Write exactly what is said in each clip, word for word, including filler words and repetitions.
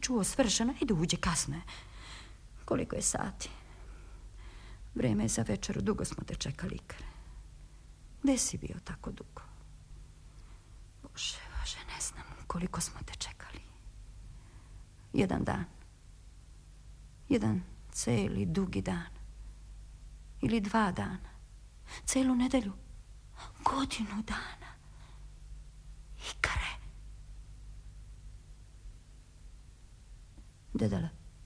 čuo, svršeno. Ajde, uđi, kasno je. Koliko je sati? Vreme je za večeru, dugo smo te čekali, Ikare. Gde si bio tako dugo? Bože, Bože, ne znam koliko smo te čekali. Jedan dan. Jedan celi dugi dan. Ili dva dana. Celu nedelju. Godinu dana. Ikare. Dedale,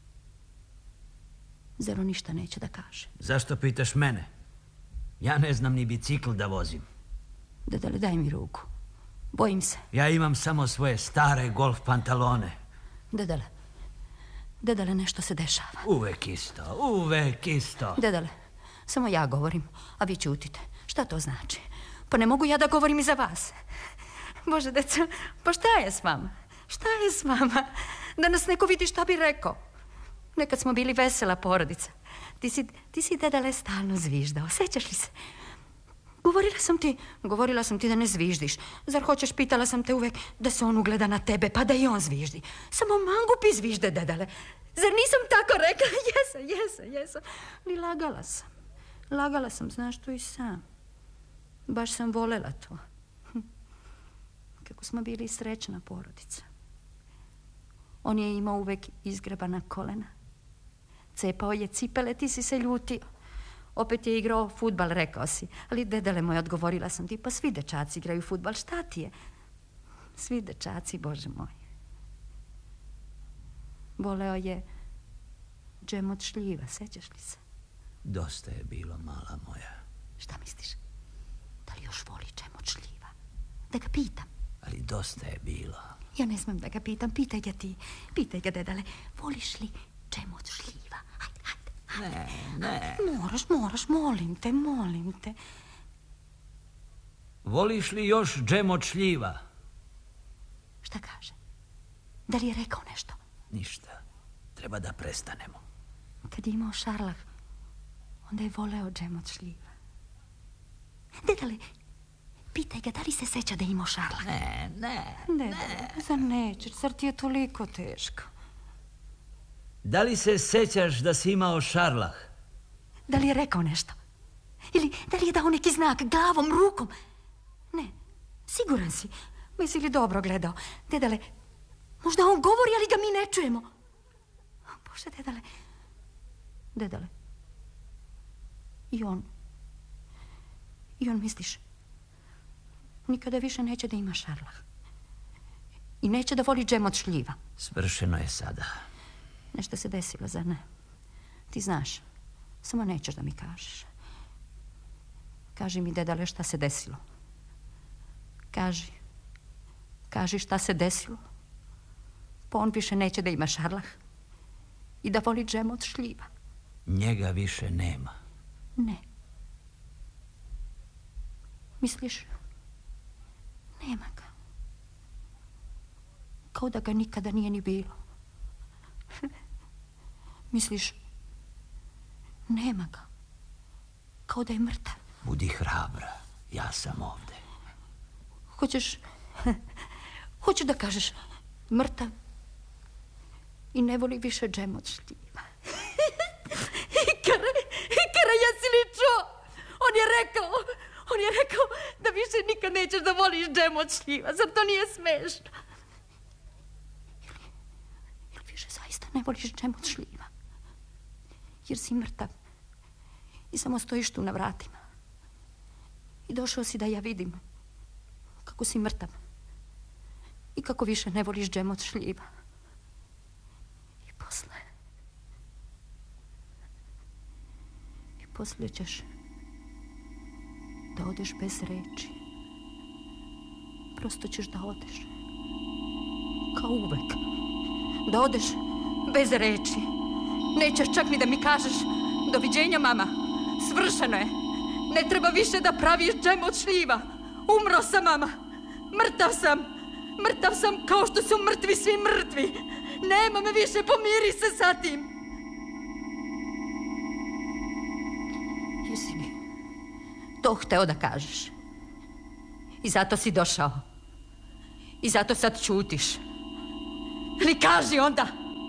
zar on ništa neće da kaže? Zašto pitaš mene? Ja ne znam ni bicikl da vozim. Dedale, daj mi ruku. Bojim se. Ja imam samo svoje stare golf pantalone. Dedale, Dedale, nešto se dešava. Uvek isto, uvek isto. Dedale, samo ja govorim, a vi ćutite. Šta to znači? Pa ne mogu ja da govorim i za vas. Bože, deca, pa šta je s vama? Šta je s vama? Da nas neko vidi šta bi rekao. Nekad smo bili vesela porodica. Ti si, ti si Dedale stalno zviždao. Sećaš li se? Govorila sam ti, govorila sam ti da ne zviždiš. Zar hoćeš, pitala sam te uvek da se on ugleda na tebe, pa da i on zviždi. Samo mangupi zvižde, Dedale. Zar nisam tako rekla? Jesam, jesam, jesam. Ali lagala sam. Lagala sam, znaš to i sam. Baš sam volela to. Kako smo bili srećna porodica. On je imao uvek izgrebana kolena. Cepao je cipele, ti si se ljutio. Opet je igrao fudbal, rekao si. Ali, Dedale moj, odgovorila sam ti, pa svi dečaci igraju fudbal, šta ti je? Svi dečaci, Bože moj. Voleo je džem od šljiva, sećaš li se? Dosta je bilo, mala moja. Šta misliš? Da li još voli džem od šljiva? Da ga pitam. Ali dosta je bilo. Ja ne smem da ga pitam, pitaj ga ti. Pitaj ga, Dedale, voliš li džem od šljiva? Hajde, hajde, hajde. Ne, ne. Moraš, moraš, molim te, molim te. Voliš li još džem od šljiva? Šta kaže? Da li je rekao nešto? Ništa. Treba da prestanemo. Kad je imao šarlah, onda je voleo džem od šljiva. Dedale, pitaj ga da li se seća da je imao šarlah. Ne, ne, ne. Ne, zar nećeš, zar ti je toliko teško? Da li se sećaš da si imao šarlah? Da li je rekao nešto? Ili da li je dao neki znak glavom, rukom? Ne, siguran si. Misli li dobro gledao? Dedale, možda on govori, ali ga mi ne čujemo. Bože, Dedale. Dedale. I on. I on, misliš, nikada više neće da ima šarlah. I neće da voli džem od šljiva. Svršeno je sada. Nešto se desilo, zar ne? Ti znaš, samo nećeš da mi kažeš. Kaži mi, Dedale, šta se desilo. Kaži. Kaži šta se desilo. Pa on više neće da ima šarlah i da voli džem od šljiva. Njega više nema. Ne. Misliš? Nema ga. Kao da ga nikada nije ni bilo. Misliš? Nema ga. Kao da je mrtav. Budi hrabra. Ja sam ovde. Hoćeš... Hoćeš da kažeš mrtav i ne voli više džem od šljiva. Ikare, Ikare, jesi li čuo? On je rekao, on je rekao da više nikad nećeš da voliš džem od šljiva. Zar to nije smešno? Ili, ili više zaista ne voliš džem od šljiva? Jer si mrtav i samo stojiš tu na vratima. I došao si da ja vidim kako si mrtav i kako više ne voliš džem od šljiva. I posle... I posle ćeš da odeš bez reči. Prosto ćeš da odeš. Kao uvek. Da odeš bez reči. Nećeš čak ni da mi kažeš doviđenja, mama. Svršeno je. Ne treba više da praviš džem od šljiva. Umro sam, mama. Mrtav sam. Mrtav sam kao što su mrtvi svi mrtvi. Nema me više, pomiri se sa tim. Jesi mi to hteo da kažeš? I zato si došao. I zato sad ćutiš. Ali kaži onda.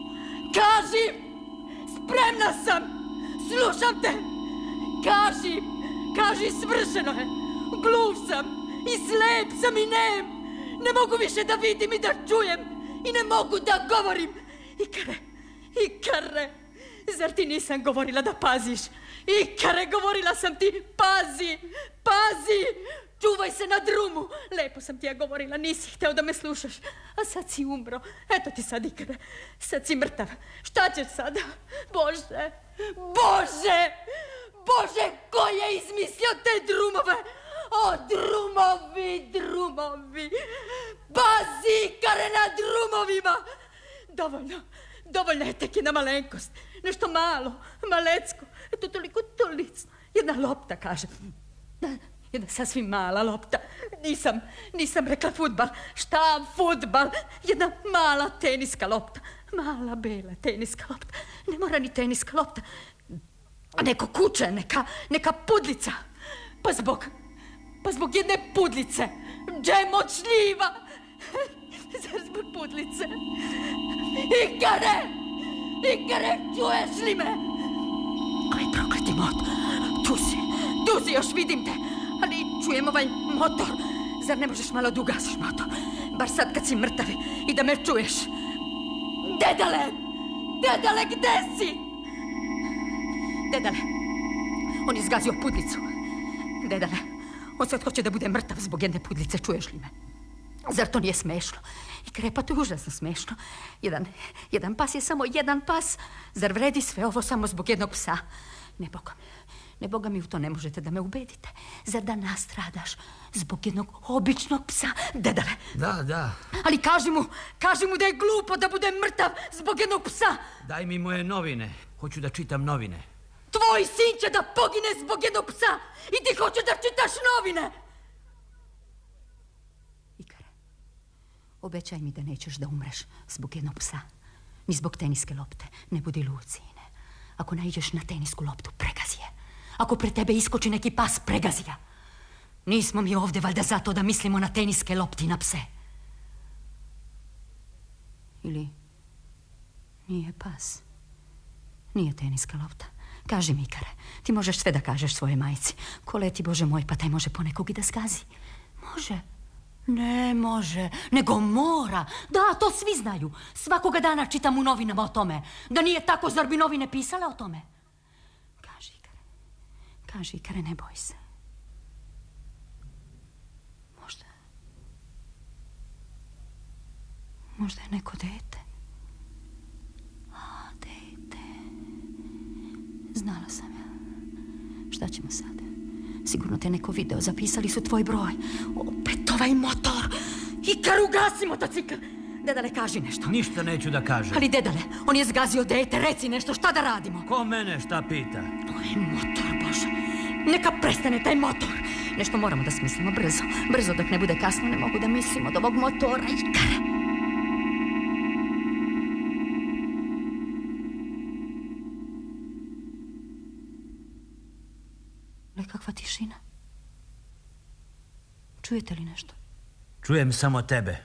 Kaži! Spremna sam! Slušam te! Kaži! Kaži, svršeno je! Gluv sam! I slep sam i nem! Ne mogu više da vidim i da čujem! I ne mogu da govorim! Ikare! Ikare! Zar ti nisam govorila da paziš? Ikare, govorila sam ti, pazi! Pazi! Čuvaj se na drumu! Lepo sam ti ja govorila, nisi hteo da me slušaš. A sad si umro. Eto ti sad, Ikare. Sad si mrtav. Šta ćeš sada? Bože! Bože! Bože, ko je izmislio te drumove? O, drumovi, drumovi! Pazi, Ikare, na drumovima! Dovoljno. Dovoljno je tek jedna malenkost. Nešto malo, malecko. Eto, toliko, toliko. Jedna lopta, kaže. Jedna sasvim mala lopta. Nisam, nisam rekla fudbal. Šta fudbal? Jedna mala teniska lopta. Mala, bela teniska lopta. Ne mora ni teniska lopta. Neko kuće, neka, neka pudlica. Pa zbog, pa zbog jedne pudlice. Džemočljiva. Zar zbog pudlice? Ikare! Ikare, čuješ li me? Aj, prokleti motor. Tu si, tu si, još vidim te. Ali čujem ovaj motor. Zar ne možeš malo da ugasiš motor? Bar sad kad si mrtav i da me čuješ. Dedale! Dedale, gde si? Dedale, on je zgazio pudlicu. Dedale, on sad hoće da bude mrtav zbog jedne pudlice, čuješ li me? Zar to nije smešno? I krepa, to je užasno smešno. Jedan, jedan pas je samo jedan pas. Zar vredi sve ovo samo zbog jednog psa? Ne, Boga mi, ne, Boga mi, u to ne možete da me ubedite. Zar da nastradaš zbog jednog običnog psa? Dedale. Da, da. Ali kaži mu, kaži mu da je glupo da bude mrtav zbog jednog psa. Daj mi moje novine. Hoću da čitam novine. Tvoj sin će da pogine zbog jednog psa. I ti hoćeš da čitaš novine. Obećaj mi da nećeš da umreš zbog jednog psa, ni zbog teniske lopte. Ne budi lud, sine. Ako naiđeš na tenisku loptu, pregazi je. Ako pred tebe iskoči neki pas, pregazi ga. Nismo mi ovde valjda zato da mislimo na teniske lopti i na pse. Ili nije pas, nije teniska lopta. Kaži mi, Ikare, ti možeš sve da kažeš svoje majci. Ko leti, Bože moj, pa taj može ponekog i da skazi. Može. Ne može, nego mora. Da, to svi znaju. Svakoga dana čitam u novinama o tome. Da nije tako, zar bi novine pisale o tome? Kaži, Ikare. Kaži, Ikare, ne boj se. Možda... Možda je neko dete. A, dete. Znala sam ja. Šta ćemo sad? Sigurno te neko video, zapisali su tvoj broj. Opet ovaj motor. Ikar, ugasi motocikl. Dedale, kaži nešto. Ništa neću da kažem. Ali dedale, on je zgazio dete, reci nešto, šta da radimo? Ko mene šta pita? Ovaj motor, Bože. Neka prestane taj motor. Nešto moramo da smislimo brzo. Brzo dok ne bude kasno, ne mogu da mislim od ovog motora. Ikare. Nekakva tišina. Čujete li nešto? Čujem samo tebe.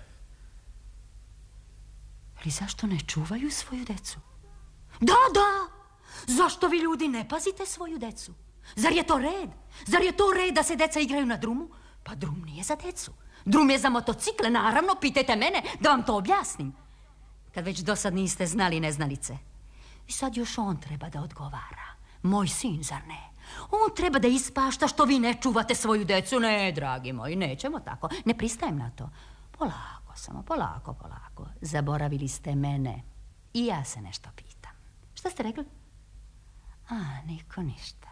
Ali zašto ne čuvaju svoju decu? Da, da! Zašto vi ljudi ne pazite svoju decu? Zar je to red? Zar je to red da se deca igraju na drumu? Pa drum nije za decu. Drum je za motocikle, naravno, pitajte mene da vam to objasnim. Kad već do sad niste znali neznalice. I sad još on treba da odgovara. Moj sin, zar ne? On treba da ispašta što vi ne čuvate svoju decu. Ne, dragi moji, nećemo tako. Ne pristajem na to. Polako samo, polako, polako. Zaboravili ste mene. I ja se nešto pitam. Šta ste rekli? A, niko ništa.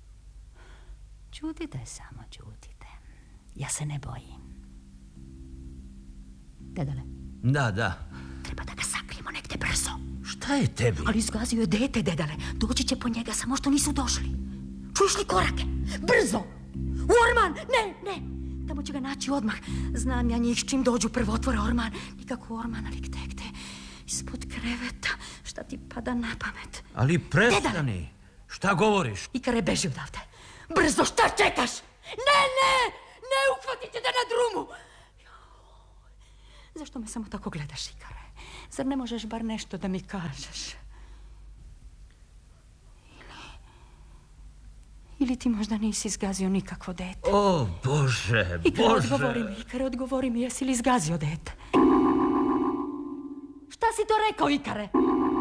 Ćutite samo, ćutite. Ja se ne bojim. Dedale. Da, da. Treba da ga sakrijemo negde brzo. Šta je tebi? Ali izgazio je dete, dedale. Doći će po njega, samo što nisu došli. Čuješ li korake? Brzo! U orman! Ne, ne! Tamo će ga naći odmah. Znam ja njih čim dođu prvo otvore orman. Nikako orman, ali gde, gde? Ispod kreveta. Šta ti pada na pamet? Ali prestani. Šta govoriš? Ikare, beži odavde. Brzo, šta čekaš? Ne, ne! Ne uhvatit će te na drumu! Zašto me samo tako gledaš, Ikare? Zar ne možeš bar nešto da mi kažeš? Ili ti možda nisi izgazio nikakvo dete? O, Bože, Ikare, Bože. odgovori mi, Ikare, odgovori mi, jesi li izgazio dete? Šta si to rekao, Ikare?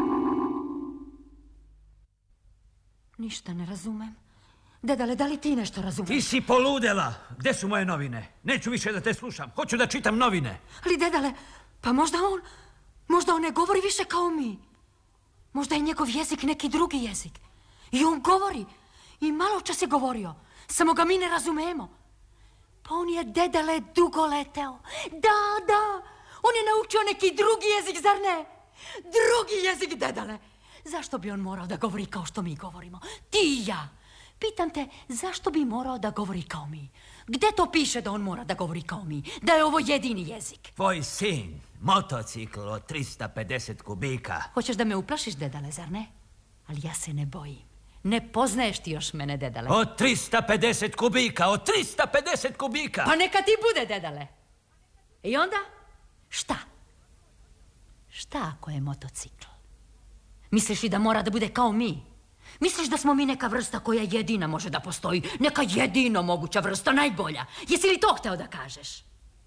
Ništa ne razumem. Dedale, da li ti nešto razumeš? Ti si poludela. Gde su moje novine? Neću više da te slušam. Hoću da čitam novine. Ali, dedale, pa možda on... Možda on ne govori više kao mi. Možda je njegov jezik neki drugi jezik. I on govori. I malo čas je govorio. Samo ga mi ne razumemo. Pa on je, dedale, dugo leteo. Da, da. On je naučio neki drugi jezik, zar ne? Drugi jezik, dedale. Zašto bi on morao da govori kao što mi govorimo? Ti i ja. Pitam te, zašto bi morao da govori kao mi? Gde to piše da on mora da govori kao mi? Da je ovo jedini jezik? Tvoj sin, motocikl od trista pedeset kubika. Hoćeš da me uplašiš, dedale, zar ne? Ali ja se ne bojim. Ne poznaješ ti još mene, dedale. Od trista pedeset kubika, od trista pedeset kubika. Pa neka ti bude, dedale. I onda? Šta? Šta ako je motocikl? Misliš li da mora da bude kao mi? Misliš da smo mi neka vrsta koja jedina može da postoji? Neka jedino moguća vrsta, najbolja. Jesi li to hteo da kažeš?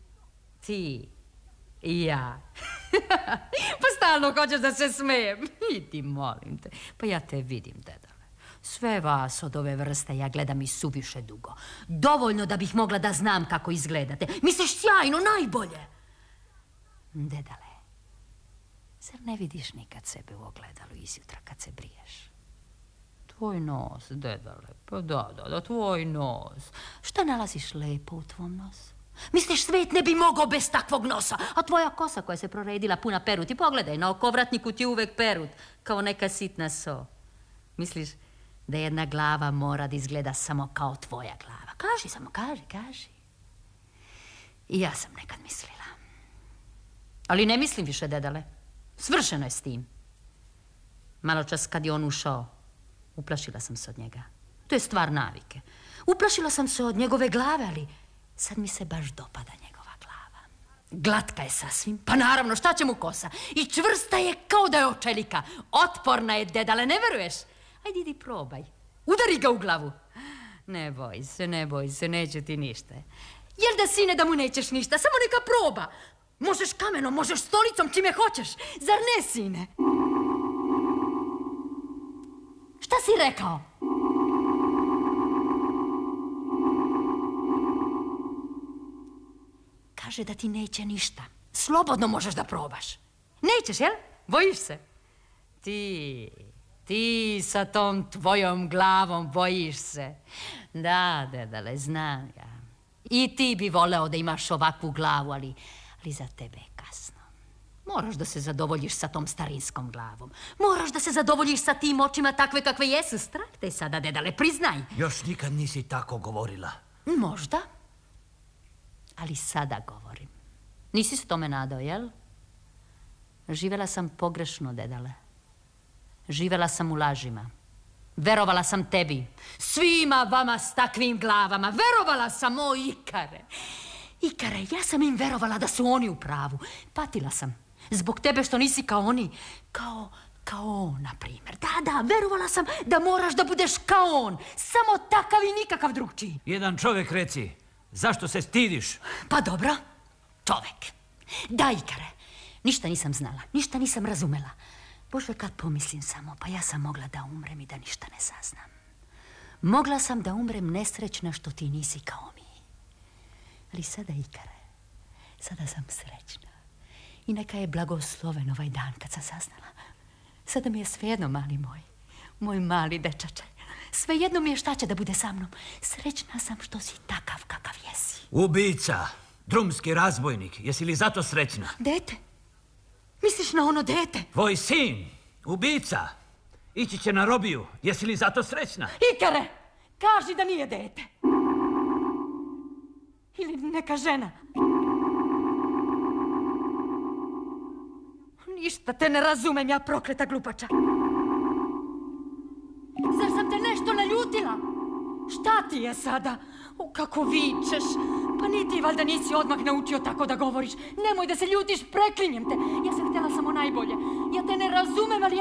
Ti i ja. Pa stalno hoćeš da se smijem. Idi, molim te. Pa ja te vidim, dedale. Sve vas od ove vrste ja gledam i suviše dugo. Dovoljno da bih mogla da znam kako izgledate. Misliš sjajno, najbolje. Dedale, zar ne vidiš nikad sebe u ogledalu izjutra kad se briješ? Tvoj nos, dedale, pa da, da, da, tvoj nos. Šta nalaziš lepo u tvom nosu? Misliš, svet ne bi mogao bez takvog nosa? A tvoja kosa koja se proredila puna perut, i pogledaj, na okovratniku ti uvek perut, kao neka sitna so. Misliš da jedna glava mora da izgleda samo kao tvoja glava? Kaži samo, kaži, kaži. I ja sam nekad mislila. Ali ne mislim više, dedale. Svršeno je s tim. Malo čas kad je on ušao, uplašila sam se od njega. To je stvar navike. Uplašila sam se od njegove glave, ali sad mi se baš dopada njegova glava. Glatka je sasvim, pa naravno, šta će mu kosa? I čvrsta je kao da je od čelika. Otporna je, dedale, ne veruješ? Ajde, idi probaj. Udari ga u glavu. Ne boj se, ne boj se, neće ti ništa. Jel da, sine, da mu nećeš ništa? Samo neka proba. Možeš kamenom, možeš stolicom, čime hoćeš. Zar ne, sine? Šta si rekao? Kaže da ti neće ništa. Slobodno možeš da probaš. Nećeš, jel? Bojiš se? Ti, ti sa tom tvojom glavom bojiš se. Da, dedale, znam ja. I ti bi voleo da imaš ovakvu glavu, ali, ali za tebe je kasno. Moraš da se zadovoljiš sa tom starinskom glavom. Moraš da se zadovoljiš sa tim očima takve kakve jesu. Strah te sada, dedale, priznaj. Još nikad nisi tako govorila. Možda. Ali sada govorim. Nisi se tome nadao, jel? Živela sam pogrešno, dedale. Živela sam u lažima. Verovala sam tebi. Svima vama s takvim glavama. Verovala sam, o Ikare. Ikare, ja sam im verovala da su oni u pravu. Patila sam. Zbog tebe što nisi kao oni. Kao, kao on, na primjer. Da, da, verovala sam da moraš da budeš kao on. Samo takav i nikakav drugčiji. Jedan čovjek reci, zašto se stidiš? Pa dobro, čovek. Da, Ikare, ništa nisam znala, ništa nisam razumela. Bože, kad pomislim samo, pa ja sam mogla da umrem i da ništa ne saznam. Mogla sam da umrem nesrećna što ti nisi kao mi. Ali sada, Ikare, sada sam srećna. I neka je blagosloven ovaj dan kad sam saznala. Sada mi je svejedno, mali moj, moj mali dečače. Svejedno mi je šta će da bude sa mnom. Srećna sam što si takav kakav jesi. Ubica, drumski razbojnik, jesi li zato srećna? Dete? Misliš na ono dete? Tvoj sin, ubica, ići će na robiju, jesi li zato srećna? Ikare, kaži da nije dete. Ili neka žena. Ništa te ne razumem, ja prokleta glupača. Zar sam te nešto naljutila? Šta ti je sada? O, kako vičeš. Pa ni ti valjda nisi odmah naučio tako da govoriš. Nemoj da se ljutiš, preklinjem te. Ja sam htjela samo najbolje. Ja te ne razumem, ali